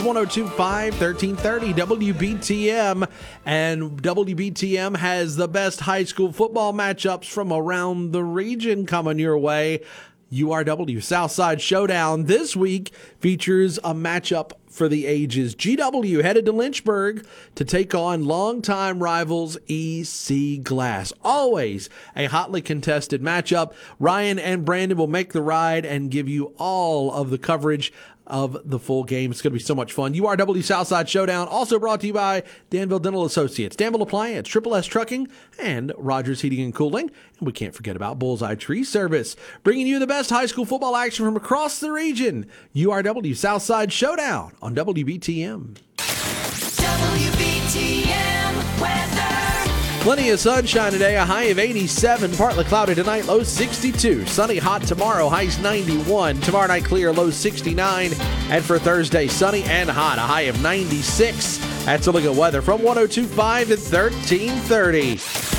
1025 1330 WBTM, and WBTM has the best high school football matchups from around the region coming your way. URW Southside Showdown this week features a matchup for the ages. GW headed to Lynchburg to take on longtime rivals EC Glass. Always a hotly contested matchup. Ryan and Brandon will make the ride and give you all of the coverage of the full game. It's going to be so much fun. URW Southside Showdown, also brought to you by Danville Dental Associates, Danville Appliance, Triple S Trucking, and Rogers Heating and Cooling. And we can't forget about Bullseye Tree Service, bringing you the best high school football action from across the region. URW Southside Showdown on WBTM. WBTM weather. Plenty of sunshine today, a high of 87, partly cloudy tonight, low 62. Sunny, hot tomorrow, highs 91. Tomorrow night clear, low 69. And for Thursday, sunny and hot, a high of 96. That's a look at weather from 1025 to 1330.